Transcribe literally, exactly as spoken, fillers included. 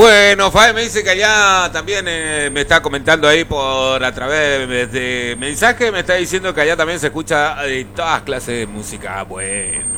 Bueno, Fae me dice que allá también eh, me está comentando ahí por a través de mensaje, me está diciendo que allá también se escucha de todas clases de música. Bueno.